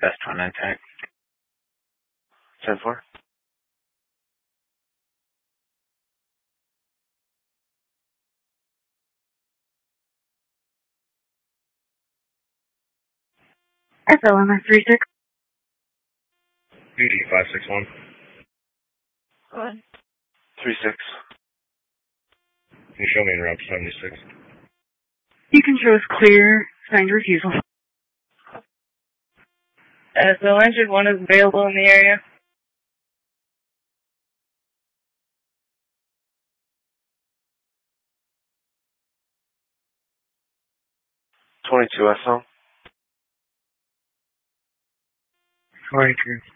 Best on intact. 10-4. SLMS 36. BD 561. Go ahead. 36. Can you show me in route 76? You can show us clear, signed refusal. So engine 1 is available in the area. 22 SL. 22.